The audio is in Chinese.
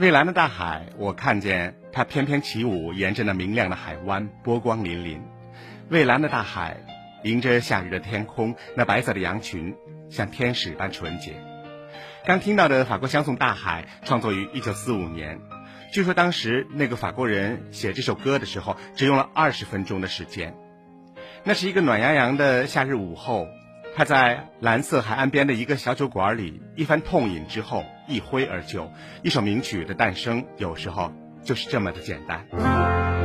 蔚蓝的大海，我看见它翩翩起舞，沿着那明亮的海湾，波光粼粼。蔚蓝的大海，迎着夏日的天空，那白色的羊群像天使般纯洁。刚听到的法国香颂《大海》创作于1945年，据说当时那个法国人写这首歌的时候，只用了20分钟的时间。那是一个暖洋洋的夏日午后，他在蓝色海岸边的一个小酒馆里一番痛饮之后一挥而就，一首名曲的诞生有时候就是这么的简单。